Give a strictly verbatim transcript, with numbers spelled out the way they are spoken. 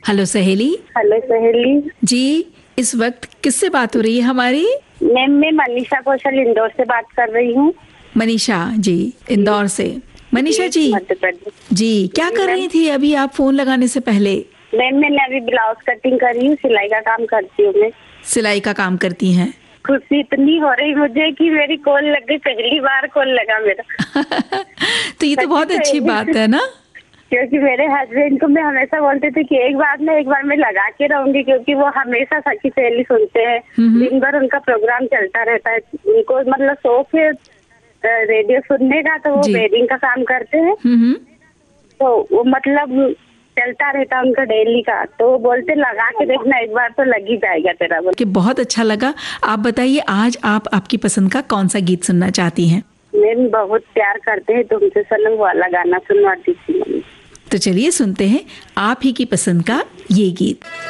Hello सहेली। Hello सहेली जी, इस वक्त किससे बात हो रही है हमारी? मैम, मैं मनीषा कौशल इंदौर से बात कर रही हूँ। मनीषा जी, इंदौर से। मनीषा जी मध्य प्रदेश। जी, क्या जी, कर मैम। रही थी अभी आप फोन लगाने से पहले? मैम, मैंने अभी ब्लाउज कटिंग कर रही हूँ, सिलाई का काम करती हूँ मैं। सिलाई का काम करती हैं? खुशी इतनी हो रही मुझे कि मेरी कॉल लग गई, पहली बार कॉल लगा मेरा। तो ये तो बहुत अच्छी बात है ना। क्योंकि मेरे हस्बैंड को मैं हमेशा बोलते थे कि एक बार ना एक बार मैं लगा के रहूंगी, क्योंकि वो हमेशा सखी सहेली सुनते हैं, दिन भर उनका प्रोग्राम चलता रहता है। उनको मतलब शौक है रेडियो सुनने का, तो वो जी। वेडिंग का काम करते हैं, हम्म। तो वो मतलब चलता रहता है उनका डेली का। तो वो बोलते लगा के देखना, एक बार तो लग ही जाएगा तेरा। बोल कि बहुत अच्छा लगा। आप बताइए, आज आप आपकी पसंद का कौन सा गीत सुनना चाहती हैं? मैम, बहुत प्यार करते हैं तुमसे सनम वाला गाना सुनवा दीजिए। तो चलिए सुनते हैं आप ही की पसंद का ये गीत।